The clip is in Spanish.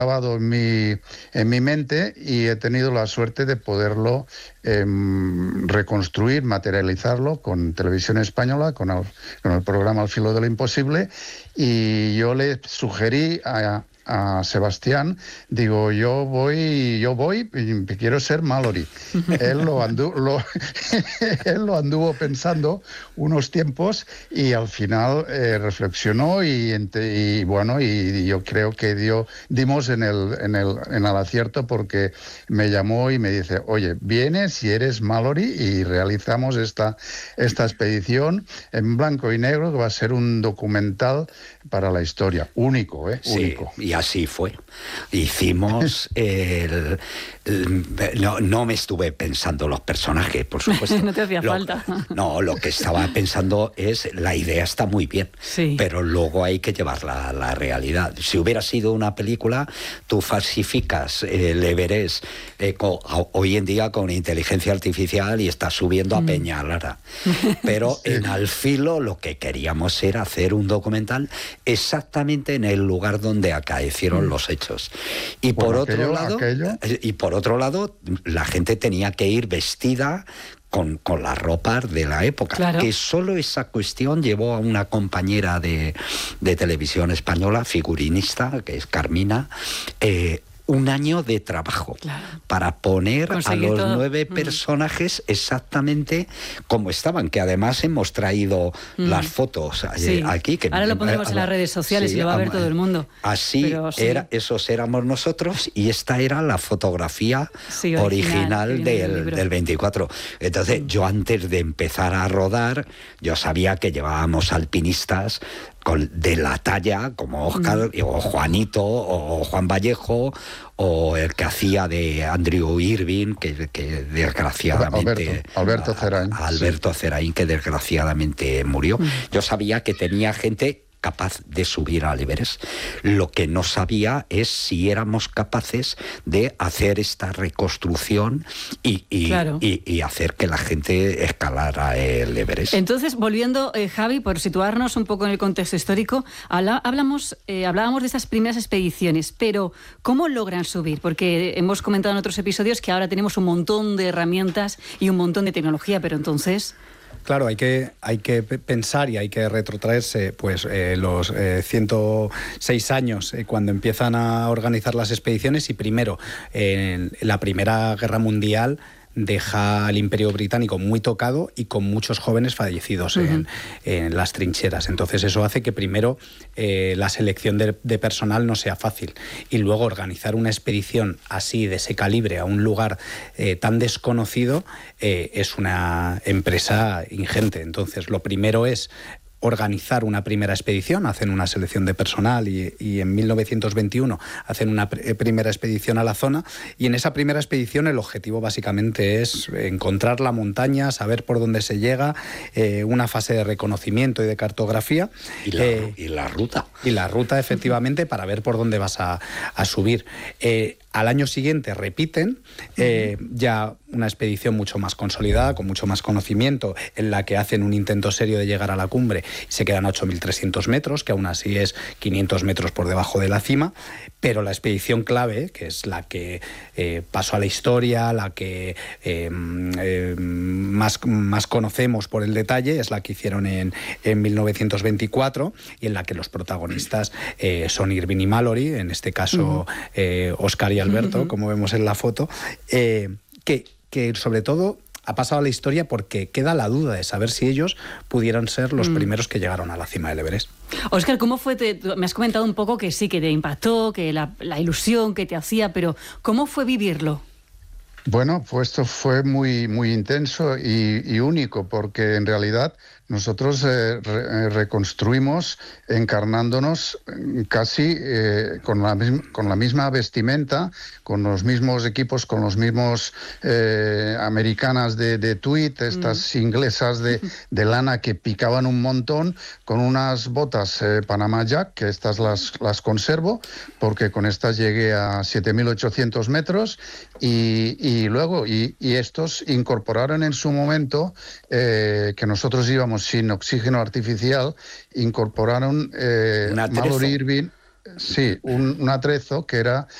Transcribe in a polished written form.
grabado en mi mente y he tenido la suerte de poderlo reconstruir, materializarlo con Televisión Española, con el programa Al filo de lo imposible, y yo le sugerí a Sebastián, digo, yo voy, quiero ser Mallory. Él lo anduvo pensando unos tiempos y al final reflexionó y bueno, y yo creo que dimos en el acierto, porque me llamó y me dice, oye, vienes y eres Mallory y realizamos esta expedición en blanco y negro, que va a ser un documental para la historia, único, sí, único. Y así fue. Hicimos no me estuve pensando los personajes, por supuesto. No te hacía falta. No, lo que estaba pensando es, la idea está muy bien, sí, pero luego hay que llevarla a la realidad. Si hubiera sido una película, tú falsificas el Everest hoy en día con inteligencia artificial y estás subiendo a Peñalara. Pero sí, en Al filo lo que queríamos era hacer un documental exactamente en el lugar donde acaecieron los hechos. Y por otro lado, la gente tenía que ir vestida con las ropas de la época. Claro. Que solo esa cuestión llevó a una compañera de Televisión Española, figurinista, que es Carmina, un año de trabajo, claro, para poner conseguir a los 9 personajes exactamente como estaban, que además hemos traído las fotos aquí. Que ahora lo ponemos en las redes sociales y lo va a ver todo el mundo. Así esos éramos nosotros y esta era la fotografía original del 24. Entonces yo, antes de empezar a rodar, yo sabía que llevábamos alpinistas de la talla como Óscar o Juanito o Juan Vallejo o el que hacía de Andrew Irving, que desgraciadamente Alberto Zerain, Alberto Zerain, que desgraciadamente murió. Yo sabía que tenía gente capaz de subir al Everest. Lo que no sabía es si éramos capaces de hacer esta reconstrucción y hacer que la gente escalara el Everest. Entonces, volviendo, Javi, por situarnos un poco en el contexto histórico, hablábamos de estas primeras expediciones, pero ¿cómo logran subir? Porque hemos comentado en otros episodios que ahora tenemos un montón de herramientas y un montón de tecnología, pero entonces... Claro, hay que pensar y hay que retrotraerse los 106 años cuando empiezan a organizar las expediciones, y primero, en la Primera Guerra Mundial deja al Imperio Británico muy tocado y con muchos jóvenes fallecidos en las trincheras. Entonces eso hace que primero la selección de personal no sea fácil, y luego organizar una expedición así, de ese calibre, a un lugar tan desconocido, es una empresa ingente. Entonces lo primero es organizar una primera expedición, hacen una selección de personal y en 1921 hacen una primera expedición a la zona, y en esa primera expedición el objetivo básicamente es encontrar la montaña, saber por dónde se llega, una fase de reconocimiento y de cartografía. Y la ruta. Y la ruta, efectivamente, para ver por dónde vas a subir. Al año siguiente repiten, ya una expedición mucho más consolidada, con mucho más conocimiento, en la que hacen un intento serio de llegar a la cumbre y se quedan a 8.300 metros, que aún así es 500 metros por debajo de la cima. Pero la expedición clave, que es la que pasó a la historia, la que más conocemos por el detalle, es la que hicieron en 1924, y en la que los protagonistas son Irving y Mallory, en este caso Óscar y Alberto, como vemos en la foto, que sobre todo ha pasado a la historia porque queda la duda de saber si ellos pudieran ser los primeros que llegaron a la cima del Everest. Óscar, ¿cómo fue? Me has comentado un poco que sí, que te impactó, que la ilusión que te hacía, pero ¿cómo fue vivirlo? Bueno, pues esto fue muy, muy intenso y único, porque en realidad nosotros reconstruimos encarnándonos casi con la misma vestimenta, con los mismos equipos, con los mismos americanas de tweed, estas inglesas de lana que picaban un montón, con unas botas Panama Jack, que estas las conservo, porque con estas llegué a 7.800 metros, y luego estos incorporaron en su momento, que nosotros íbamos sin oxígeno artificial, incorporaron Mallory Irving. Sí, un atrezo que era